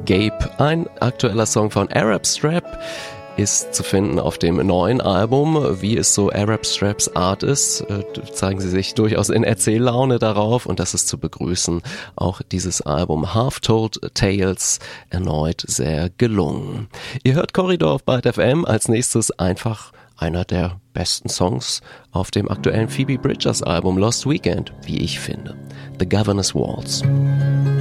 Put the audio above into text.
Gabe, ein aktueller Song von Arab Strap, ist zu finden auf dem neuen Album. Wie es so Arab Straps Art ist, zeigen sie sich durchaus in Erzähllaune darauf und das ist zu begrüßen. Auch dieses Album Half-Told Tales erneut sehr gelungen. Ihr hört Korridor auf Byte FM, als nächstes einfach einer der besten Songs auf dem aktuellen Phoebe Bridgers Album Lost Weekend, wie ich finde. The Governor's Waltz.